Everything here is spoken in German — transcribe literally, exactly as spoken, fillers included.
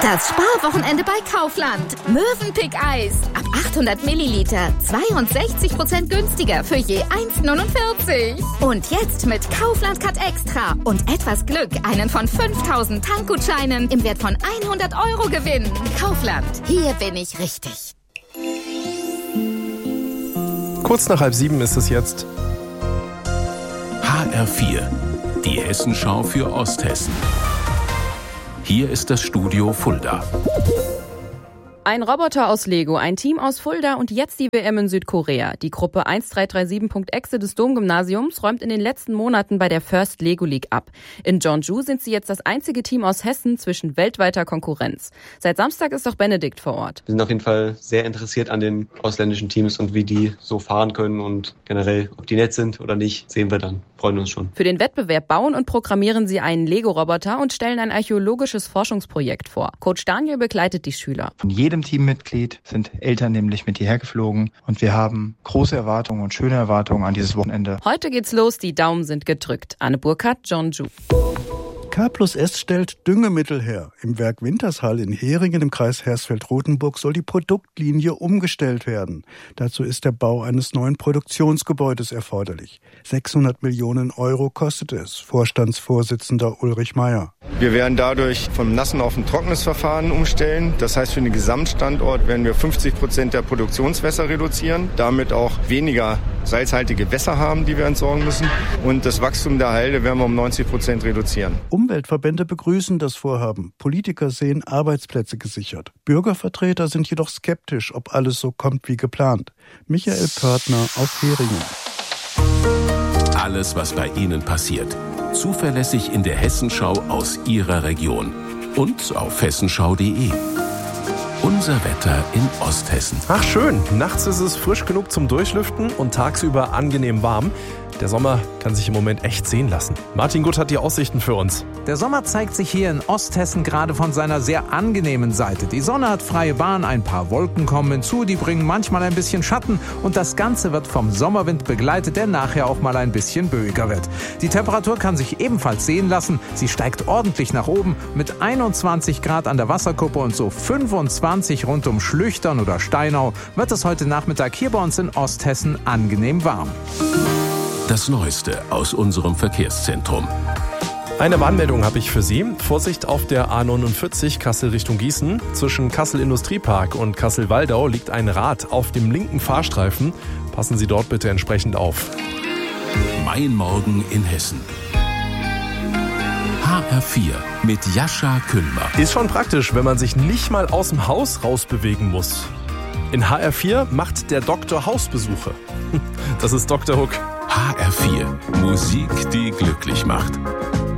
Das Sparwochenende bei Kaufland. Mövenpick-Eis. Ab achthundert Milliliter. zweiundsechzig Prozent günstiger für je eins Komma neunundvierzig. Und jetzt mit Kaufland Cut Extra. Und etwas Glück einen von fünftausend Tankgutscheinen im Wert von hundert Euro gewinnen. Kaufland. Hier bin ich richtig. Kurz nach halb sieben ist es jetzt. H R vier. Die Hessenschau für Osthessen. Hier ist das Studio Fulda. Ein Roboter aus Lego, ein Team aus Fulda und jetzt die W M in Südkorea. Die Gruppe eins drei drei sieben Punkt E X E des Domgymnasiums räumt in den letzten Monaten bei der First Lego League ab. In Jeonju sind sie jetzt das einzige Team aus Hessen zwischen weltweiter Konkurrenz. Seit Samstag ist auch Benedikt vor Ort. Wir sind auf jeden Fall sehr interessiert an den ausländischen Teams und wie die so fahren können und generell, ob die nett sind oder nicht, sehen wir dann. Freuen uns schon. Für den Wettbewerb bauen und programmieren sie einen Lego-Roboter und stellen ein archäologisches Forschungsprojekt vor. Coach Daniel begleitet die Schüler. Von jedem Teammitglied sind Eltern nämlich mit hierher geflogen und wir haben große Erwartungen und schöne Erwartungen an dieses Wochenende. Heute geht's los, die Daumen sind gedrückt. Anne Burkhardt, Jeonju. K plus S stellt Düngemittel her. Im Werk Wintershall in Heringen im Kreis Hersfeld-Rotenburg soll die Produktlinie umgestellt werden. Dazu ist der Bau eines neuen Produktionsgebäudes erforderlich. sechshundert Millionen Euro kostet es, Vorstandsvorsitzender Ulrich Meyer. Wir werden dadurch vom nassen auf ein trockenes Verfahren umstellen. Das heißt, für den Gesamtstandort werden wir fünfzig Prozent der Produktionswässer reduzieren, damit auch weniger salzhaltige Wässer haben, die wir entsorgen müssen. Und das Wachstum der Halde werden wir um neunzig Prozent reduzieren. Umweltverbände begrüßen das Vorhaben. Politiker sehen Arbeitsplätze gesichert. Bürgervertreter sind jedoch skeptisch, ob alles so kommt wie geplant. Michael Pörtner aus Heringen. Alles, was bei Ihnen passiert. Zuverlässig in der Hessenschau aus Ihrer Region. Und auf hessenschau punkt de. Unser Wetter in Osthessen. Ach schön, nachts ist es frisch genug zum Durchlüften und tagsüber angenehm warm. Der Sommer kann sich im Moment echt sehen lassen. Martin Gutt hat die Aussichten für uns. Der Sommer zeigt sich hier in Osthessen gerade von seiner sehr angenehmen Seite. Die Sonne hat freie Bahn, ein paar Wolken kommen hinzu, die bringen manchmal ein bisschen Schatten und das Ganze wird vom Sommerwind begleitet, der nachher auch mal ein bisschen böiger wird. Die Temperatur kann sich ebenfalls sehen lassen. Sie steigt ordentlich nach oben mit einundzwanzig Grad an der Wasserkuppe und so fünfundzwanzig rund um Schlüchtern oder Steinau wird es heute Nachmittag hier bei uns in Osthessen angenehm warm. Das Neueste aus unserem Verkehrszentrum. Eine Warnmeldung habe ich für Sie. Vorsicht auf der A neunundvierzig Kassel Richtung Gießen. Zwischen Kassel Industriepark und Kassel-Waldau liegt ein Rad auf dem linken Fahrstreifen. Passen Sie dort bitte entsprechend auf. Mein Morgen in Hessen. H R vier mit Jascha Kühlmer. Ist schon praktisch, wenn man sich nicht mal aus dem Haus rausbewegen muss. In H R vier macht der Doktor Hausbesuche. Das ist Doktor Hook. H R vier. Musik, die glücklich macht.